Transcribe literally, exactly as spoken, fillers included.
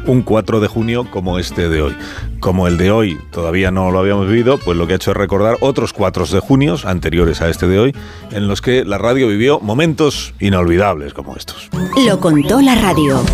un cuatro de junio como este de hoy. Como el de hoy todavía no lo habíamos vivido, pues lo que ha hecho es recordar otros cuatro de junio anteriores a este de hoy, en los que la radio vivió momentos inolvidables como estos. Lo contó la radio.